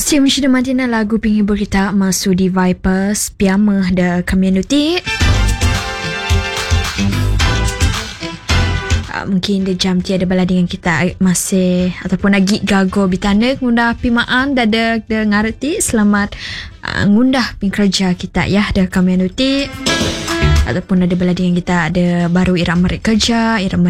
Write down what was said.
Si Syeda Madina lagu penghibur kita Masudi Vipers Piama da community. Mungkin dia jam tiada bala dengan kita masih ataupun lagi gago bitanda ngundah pimaan dada de ngarti selamat ngundah pin kerja kita ya da community ataupun ada bala dengan kita ada baru irama kerja irama